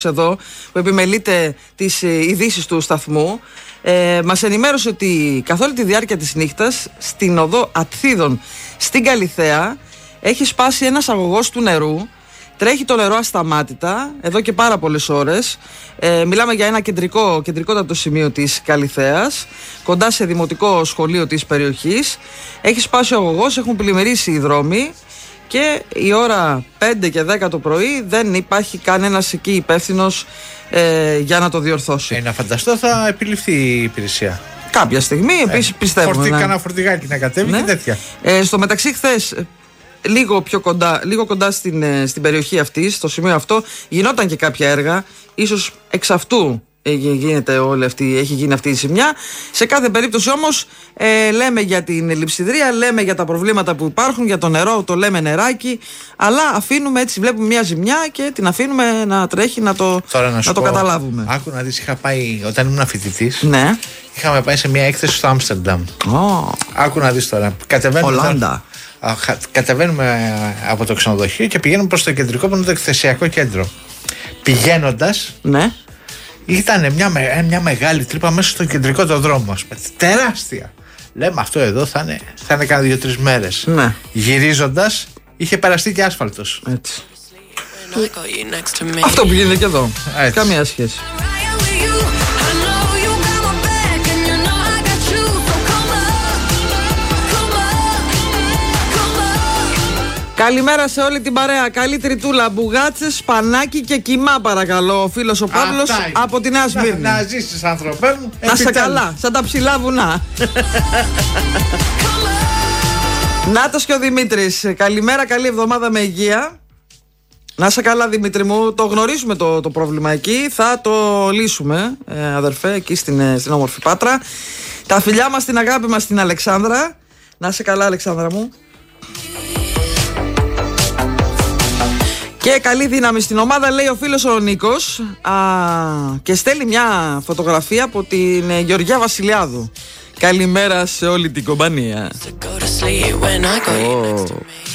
εδώ που επιμελείται τις ειδήσεις του σταθμού, μας ενημέρωσε ότι καθ' όλη τη διάρκεια της νύχτας στην οδό Ατθίδων στην Καλιθέα έχει σπάσει ένας αγωγός του νερού. Τρέχει το νερό ασταμάτητα εδώ και πάρα πολλές ώρες. Μιλάμε για ένα κεντρικότατο σημείο της Καλιθέας, κοντά σε δημοτικό σχολείο της περιοχής. Έχει σπάσει ο αγωγός, έχουν πλημμυρίσει οι δρόμοι και η ώρα 5 και 10 το πρωί δεν υπάρχει κανένας εκεί υπεύθυνος για να το διορθώσει. Να φανταστώ θα επιληφθεί η υπηρεσία κάποια στιγμή, επίσης πιστεύουμε. Κάνα φορτηγάκι να κατέβει και τέτοια. Στο μεταξύ, χθες, λίγο κοντά στην περιοχή αυτή, στο σημείο αυτό, γινόταν και κάποια έργα. Ίσως εξ αυτού έχει γίνει αυτή η ζημιά. Σε κάθε περίπτωση όμως λέμε για την λειψιδρία, λέμε για τα προβλήματα που υπάρχουν, για το νερό, το λέμε νεράκι, αλλά αφήνουμε έτσι, βλέπουμε μια ζημιά και την αφήνουμε να τρέχει να το καταλάβουμε. Άκου να δεις, είχα πάει όταν ήμουν φοιτητής. Ναι. Είχαμε πάει σε μια έκθεση στο Άμστερνταμ. Άκου να δεις τώρα. Κατεβαίνουμε από το ξενοδοχείο και πηγαίνουμε προς το κεντρικό που είναι το εκθεσιακό κέντρο. Πηγαίνοντας, ναι, ήταν μια μεγάλη τρύπα μέσα στο κεντρικό το δρόμο. Τεράστια. Λέμε αυτό εδώ θα είναι κάνα 2-3 μέρες. Ναι. Γυρίζοντας, είχε περαστεί και άσφαλτος. Έτσι. Αυτό που γίνεται και εδώ. Έτσι. Καμία σχέση. Καλημέρα σε όλη την παρέα. Καλή τριτούλα, μπουγάτσες, σπανάκι και κιμά, παρακαλώ. Ο φίλος ο Παύλος από τη Νέα Σμύρνη. Να ζήσεις, άνθρωπέ μου. Να σε καλά, σαν τα ψηλά βουνά. Νάτος και ο Δημήτρης. Καλημέρα, καλή εβδομάδα με υγεία. Να σε καλά, Δημήτρη μου. Το γνωρίζουμε το πρόβλημα εκεί. Θα το λύσουμε, αδερφέ, εκεί στην όμορφη Πάτρα. Τα φιλιά μας, την αγάπη μας, στην Αλεξάνδρα. Να σε καλά, Αλεξάνδρα μου. Και καλή δύναμη στην ομάδα, λέει ο φίλος ο Νίκος, και στέλνει μια φωτογραφία από την Γεωργιά Βασιλιάδου. Καλημέρα σε όλη την κομπανία.